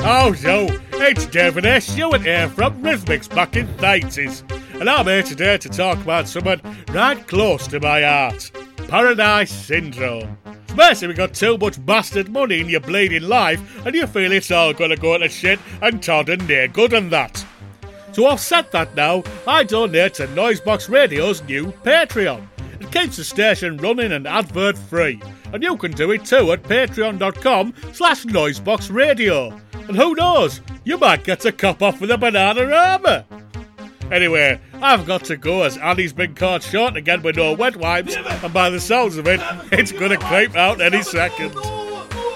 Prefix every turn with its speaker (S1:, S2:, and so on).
S1: So, it's David S. Stewart here from Rhythmics back in the 80s. And I'm here today to talk about something right close to my heart. Paradise Syndrome. It's basically got too much bastard money in your bleeding life and you feel it's all going to go to shit and Todd and no good and that. To offset that now, I donate to Noisebox Radio's new Patreon. It keeps the station running and advert free. And you can do it too at patreon.com/noiseboxradio. And who knows, you might get a cop off with a banana armour. Anyway, I've got to go as Annie's been caught short again with no wet wipes, and by the sounds of it, it's going to creep out any second.